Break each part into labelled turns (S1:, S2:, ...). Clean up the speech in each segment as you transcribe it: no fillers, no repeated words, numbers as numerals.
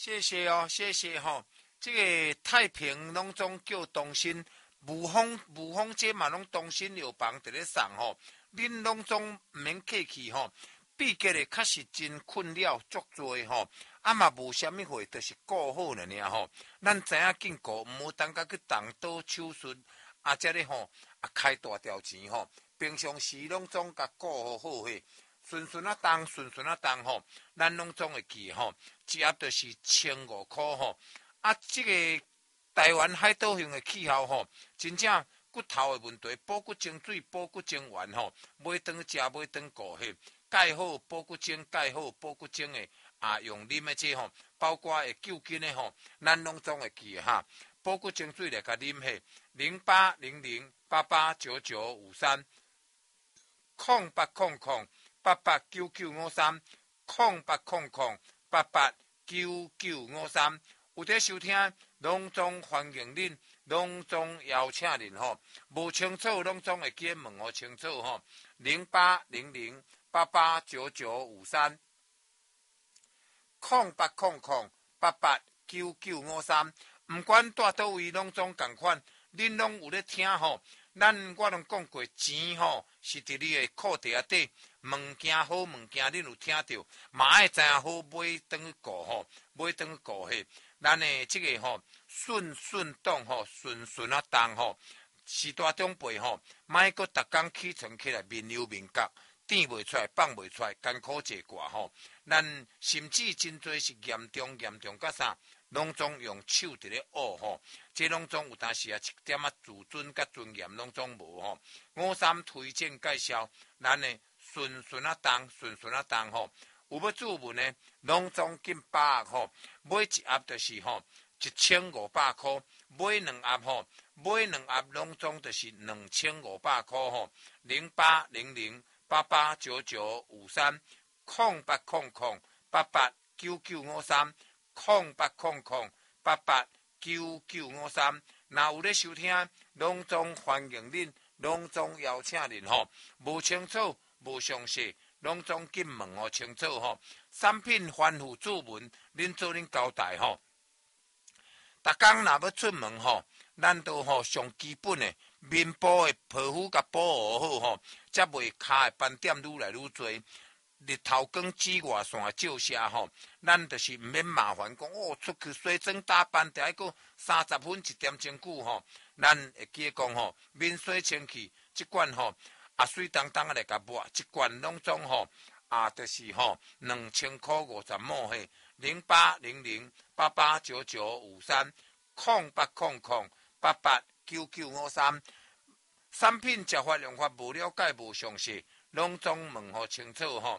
S1: 谢谢哦，谢谢吼。这个太平拢总叫东新，雾峰这嘛拢东新药房伫咧送吼，恁拢总毋免客气吼。毕竟咧，确实真困扰足多吼，嘛无虾米货，就是顾好了尔吼。咱知影紧顾，毋好等甲去动刀手术，则咧吼开大条钱吼。平常时拢总甲顾好嘿。顺顺当吼，咱拢总会记吼，一盒就是1500吼。这个台湾海岛型的气候吼，真正骨头的问题，补骨精水、补骨精丸吼，买当食买当顾嘿。钙好补骨精，钙好补骨精的用啉的这吼，包括会救筋的吼，咱拢总会记哈。补骨精水来甲啉嘿，0800889953。0800889953，有在收听，拢总欢迎恁，拢总邀请恁吼。无清楚，拢总会记问我清楚吼。0800889953，0800889953，唔管住倒位，拢总共款，恁拢有咧听吼。我拢讲过，钱吼是伫你的裤袋底，物件好物件恁有听到，嘛爱知影好买当去顾吼，买当去顾嘿。咱的这个吼顺当吼，顺当吼，时大长辈吼，莫阁逐工起床起来面油面角，顶袂出来，放袂出来，艰苦坐挂吼。咱甚至真多是严重甲啥？拢总用手伫咧学吼，这拢总有，但是一点自尊甲尊严拢总无吼。53推荐介绍，咱的顺当吼，有要注文呢，拢总进8盒吼，买一盒就是吼1500块，买2盒吼，买2盒拢总就是2500块吼。0800889953，0800889953。0800889953，若有咧收听，拢总欢迎恁，拢总邀请恁吼。无清楚、无详细，拢总紧问我清楚吼。产品吩咐注文，恁做恁交代吼。逐工若要出门吼，咱都吼上基本的面部的皮肤甲保护好吼，才袂骹的斑点愈来愈多。日头光紫外线照射吼，咱就是毋免麻烦讲出去化妆打扮，得还阁30分1点钟久吼。咱会记讲吼，面水清气，即罐吼水当当来甲抹，一罐拢总吼就是吼2000块50毛嘿。0800889953，0800889953，产品食法用法无了解无详细。拢总问好清楚吼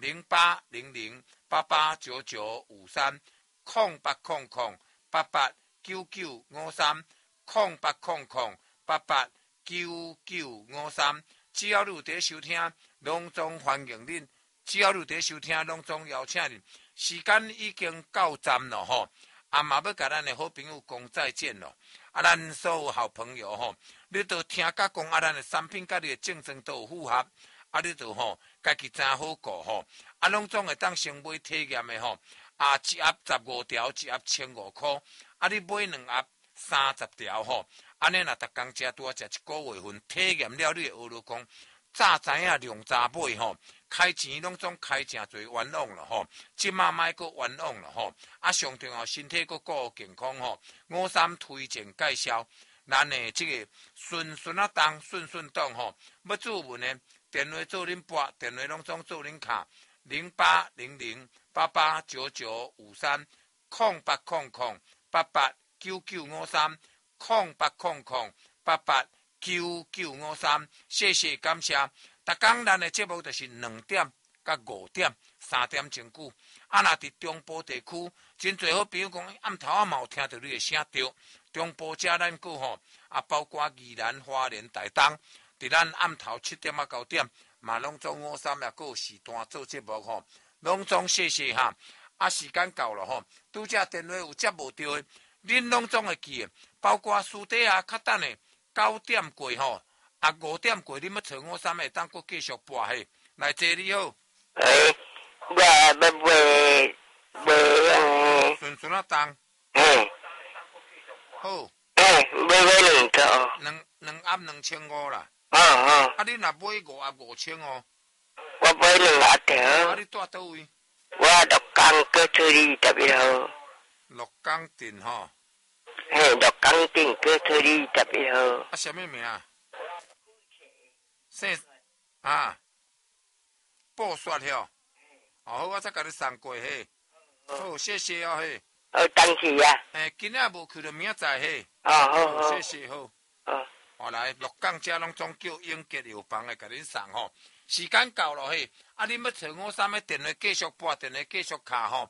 S1: ，0800889953，0800889953，0800889953。只要你有在收听，拢总欢迎恁；只要你有在收听，拢总邀请恁。时间已经到站了吼，嘛要甲咱的好朋友讲再见咯。咱所有好朋友吼，你都听甲讲咱的产品甲你的竞争都有符合。你就吼，家己真好顾吼，拢总会当先买体验的吼，一盒15条，一盒1500块，你买2盒30条吼，安尼若逐工食拄食1个月份，体验了你会学着讲，早知影量早买吼，开钱拢总开诚侪冤枉了吼，即马莫阁冤枉了吼，上重要身体阁顾好健康吼，53推荐介绍，咱的这个顺当吼，要注文呢？电话做恁拨，电话拢总做恁卡，0800889953，0800889953，0800889953。谢谢感谢，逐工咱的节目就是2点到5点3点钟久。若伫中部地区，真侪好朋友讲暗头嘛有听到你的声对。中部遮咱个吼包括宜兰、花莲、台东。伫咱暗头7点到9点，嘛拢总53也有时段做节目吼，拢总谢谢哈。时间到了吼，拄则电话有接无到的，恁拢总会记的，包括私底下较等的9点过吼，5点过恁要找53会当阁继续播嘿。来，姐你好。
S2: 我要买
S1: 顺顺哪重？好。
S2: 买2套。
S1: 两盒2500啦。你若买5盒5000哦。
S2: 我买2盒条。
S1: 你住倒位？
S2: 我鹿港过处理11号。
S1: 鹿港镇吼。
S2: 鹿港镇过处理11号。
S1: 什么名？姓布雪吼。好，我再甲你送过嘿。好，谢谢哦嘿。
S2: 好，等时啊。
S1: 今仔无去，就明仔载嘿。
S2: 好，
S1: 谢谢好。来，鹿港遮拢总叫永吉药房来甲恁送吼。时间到了嘿，恁要找我啥物电话继续拨电话继续卡吼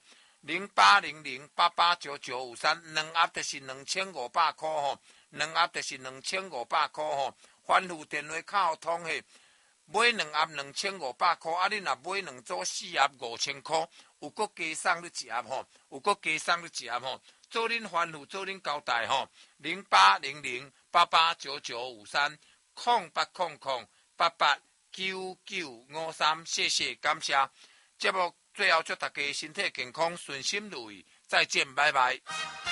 S1: ，0800889953，2盒就是2500块吼，2盒就是2500块吼，反复电话卡通嘿。买2盒2500块，恁若买2组4盒5000块，有搁加送你1盒吼，有搁加送你1盒吼，做恁反复，做恁交代吼，0800889953，0800889953，谢谢感谢。节目最后祝大家身体健康，顺心如意，再见，拜拜。